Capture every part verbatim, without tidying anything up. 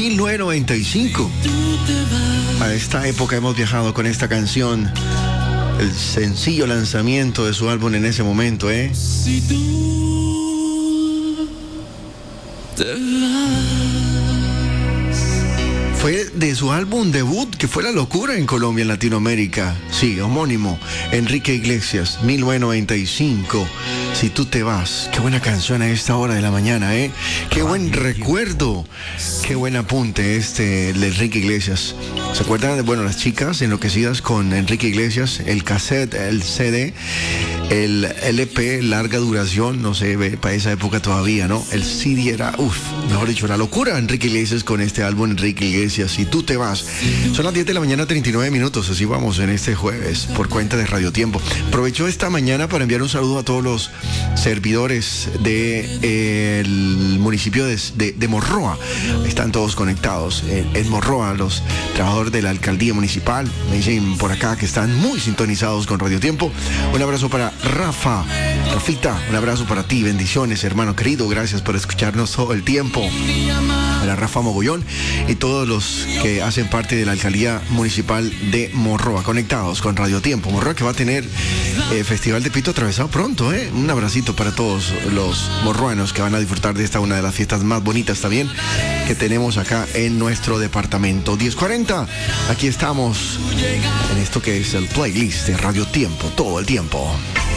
mil novecientos noventa y cinco. A esta época hemos viajado con esta canción, el sencillo lanzamiento de su álbum en ese momento, ¿eh? Si tú te vas. Fue de su álbum debut, que fue la locura en Colombia, en Latinoamérica. Sí, homónimo, Enrique Iglesias, mil novecientos noventa y cinco. Si tú te vas. Qué buena canción a esta hora de la mañana, ¿eh? Qué buen recuerdo. Qué buen apunte este de Enrique Iglesias. ¿Se acuerdan de, bueno, las chicas enloquecidas con Enrique Iglesias? El cassette, el C D, el L P, larga duración, no sé, para esa época todavía, ¿no? El C D era, uff, mejor dicho, la locura. Enrique Iglesias con este álbum, Enrique Iglesias, Si tú te vas. Son las diez de la mañana, treinta y nueve minutos, así vamos en este jueves, por cuenta de Radio Tiempo. Aprovecho esta mañana para enviar un saludo a todos los servidores del de, eh, municipio de, de, de Morroa. Están todos conectados en, en Morroa, los trabajadores de la alcaldía municipal. Me dicen por acá que están muy sintonizados con Radio Tiempo. Un abrazo para Rafa, Rafita, un abrazo para ti, bendiciones, hermano querido, gracias por escucharnos todo el tiempo. Para Rafa Mogollón y todos los que hacen parte de la alcaldía municipal de Morroa, conectados con Radio Tiempo. Morroa que va a tener eh, Festival de Pito Atravesado pronto, ¿eh? Un abracito para todos los morroanos que van a disfrutar de esta, una de las fiestas más bonitas también que tenemos acá en nuestro departamento. diez cuarenta, aquí estamos en esto que es el playlist de Radio Tiempo, todo el tiempo.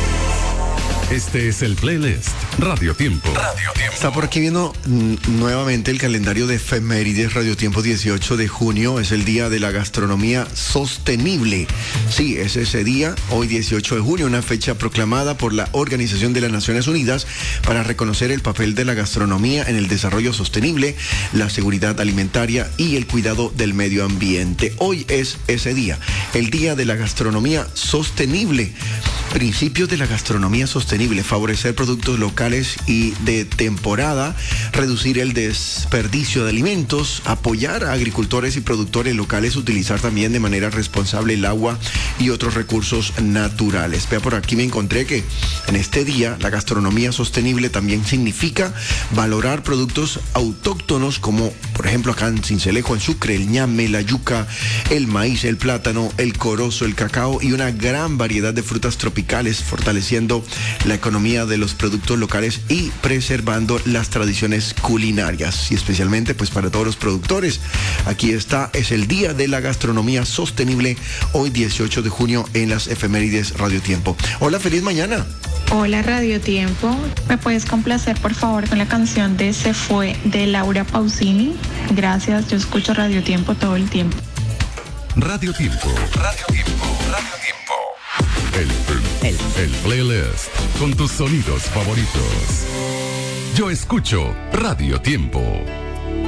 Este es el playlist Radio Tiempo. Radio Tiempo. Está por aquí viendo n- nuevamente el calendario de efemérides. Radio Tiempo, dieciocho de junio es el día de la gastronomía sostenible. Sí, es ese día, hoy dieciocho de junio, una fecha proclamada por la Organización de las Naciones Unidas para reconocer el papel de la gastronomía en el desarrollo sostenible, la seguridad alimentaria y el cuidado del medio ambiente. Hoy es ese día, el día de la gastronomía sostenible. Principios de la gastronomía sostenible: favorecer productos locales y de temporada, reducir el desperdicio de alimentos, apoyar a agricultores y productores locales, utilizar también de manera responsable el agua y otros recursos naturales. Vea, por aquí me encontré que en este día la gastronomía sostenible también significa valorar productos autóctonos como, por ejemplo, acá en Sincelejo, en Sucre, el ñame, la yuca, el maíz, el plátano, el corozo, el cacao y una gran variedad de frutas tropicales, fortaleciendo la economía de los productos locales y preservando las tradiciones culinarias, y especialmente pues para todos los productores. Aquí está, es el día de la gastronomía sostenible, hoy dieciocho de junio en las efemérides Radio Tiempo. Hola, feliz mañana. Hola, Radio Tiempo. ¿Me puedes complacer por favor con la canción de Se Fue de Laura Pausini? Gracias, yo escucho Radio Tiempo todo el tiempo. Radio Tiempo. Radio Tiempo. Radio Tiempo. El, el, el playlist con tus sonidos favoritos. Yo escucho Radio Tiempo.